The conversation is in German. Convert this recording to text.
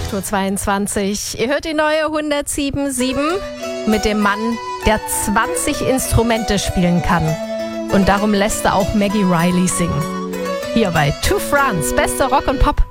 8.22 Uhr. Ihr hört die neue 107.7 mit dem Mann, der 20 Instrumente spielen kann. Und darum lässt er auch Maggie Riley singen. Hier bei To France, beste Rock und Pop.